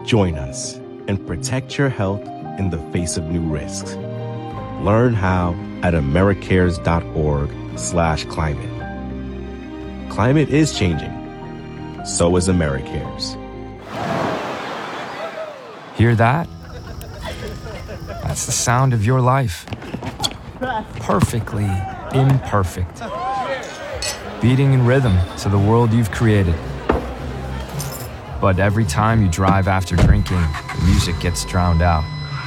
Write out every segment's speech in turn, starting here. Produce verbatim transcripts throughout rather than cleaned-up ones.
Join us and protect your health in the face of new risks. Learn how at americares.org slash climate. Climate is changing. So is Americares. Hear that? That's the sound of your life. Perfectly imperfect. Beating in rhythm to the world you've created. But every time you drive after drinking, the music gets drowned out.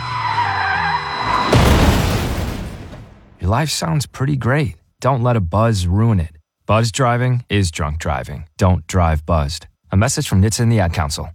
Your life sounds pretty great. Don't let a buzz ruin it. Buzz driving is drunk driving. Don't drive buzzed. A message from N H T S A and the Ad Council.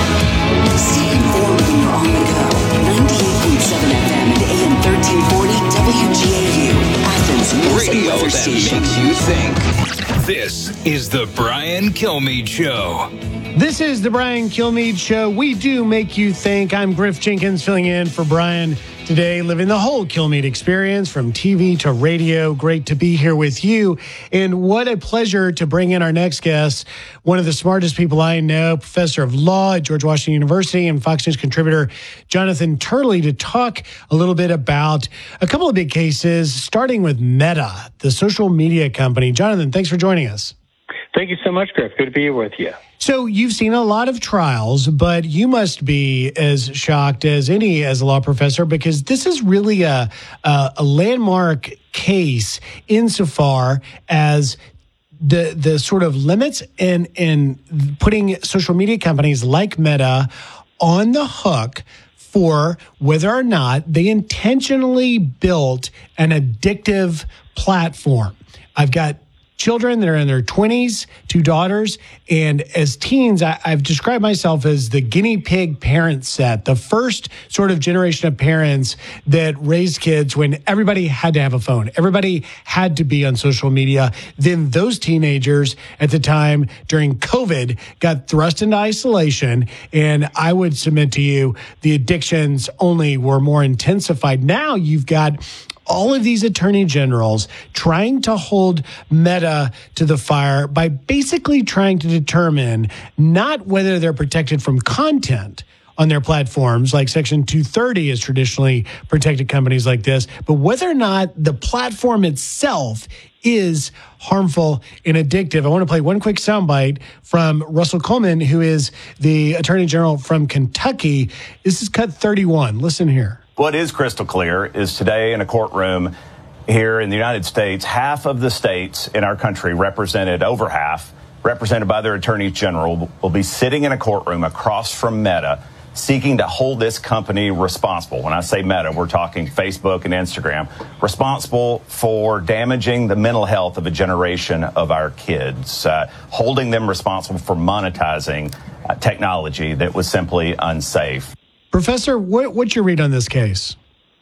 Stay informed when you're on the go. ninety-eight point seven F M and A M thirteen forty W G A U. Athens News and Weather Station. Makes you think. This is the Brian Kilmeade Show. This is the Brian Kilmeade Show. We do make you think. I'm Griff Jenkins filling in for Brian today, living the whole Kilmeade experience from T V to radio. Great to be here with you. And what a pleasure to bring in our next guest, one of the smartest people I know, professor of law at George Washington University and Fox News contributor Jonathan Turley, to talk a little bit about a couple of big cases, starting with Meta, the social media company. Jonathan, thanks for joining us. Thank you so much, Griff. Good to be here with you. So you've seen a lot of trials, but you must be as shocked as any as a law professor, because this is really a, a, a landmark case insofar as the the sort of limits in, in putting social media companies like Meta on the hook for whether or not they intentionally built an addictive platform. I've got children that are in their twenties, two daughters, and as teens, I, I've described myself as the guinea pig parent set, the first sort of generation of parents that raised kids when everybody had to have a phone. Everybody had to be on social media. Then those teenagers at the time during COVID got thrust into isolation, and I would submit to you the addictions only were more intensified. Now you've got all of these attorney generals trying to hold Meta to the fire by basically trying to determine not whether they're protected from content on their platforms, like Section two thirty has traditionally protected companies like this, but whether or not the platform itself is harmful and addictive. I want to play one quick soundbite from Russell Coleman, who is the Attorney General from Kentucky. This is cut thirty-one. Listen here. What is crystal clear is today in a courtroom here in the United States, half of the states in our country represented, over half, represented by their attorneys general, will be sitting in a courtroom across from Meta, seeking to hold this company responsible. When I say Meta, we're talking Facebook and Instagram, responsible for damaging the mental health of a generation of our kids, uh, holding them responsible for monetizing uh, technology that was simply unsafe. Professor, what, what's your read on this case?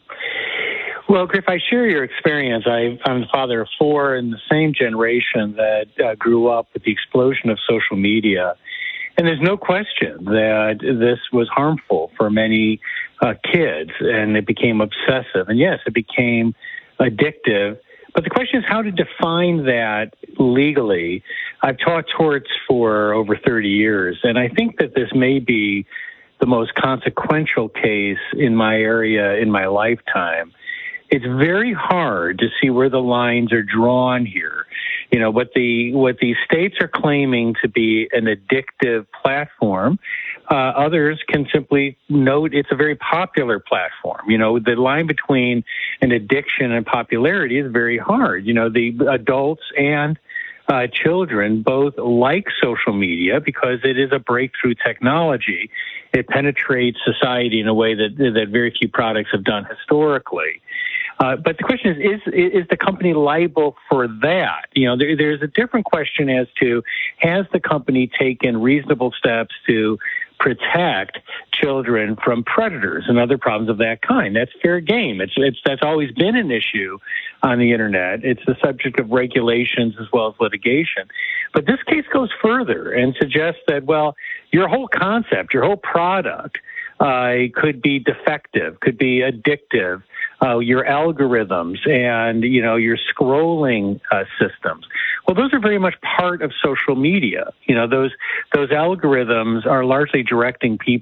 Well, Griff, I share your experience. I, I'm the father of four in the same generation that uh, grew up with the explosion of social media. And there's no question that this was harmful for many uh, kids, and it became obsessive. And yes, it became addictive. But the question is how to define that legally. I've taught torts for over thirty years, and I think that this may be the most consequential case in my area in my lifetime. It's very hard to see where the lines are drawn here. You know, what the what the states are claiming to be an addictive platform, uh, others can simply note it's a very popular platform. You know, the line between an addiction and popularity is very hard. You know, the adults and Uh, children both like social media because it is a breakthrough technology. It penetrates society in a way that that very few products have done historically. Uh, but the question is, is, is the company liable for that? You know, there, there's a different question as to, has the company taken reasonable steps to protect children from predators and other problems of that kind? That's fair game. It's, it's, that's always been an issue on the internet. It's the subject of regulations as well as litigation. But this case goes further and suggests that, well, your whole concept, your whole product uh, could be defective, could be addictive. Uh, your algorithms and, you know, your scrolling uh, systems. Well, those are very much part of social media. You know, those those algorithms are largely directing people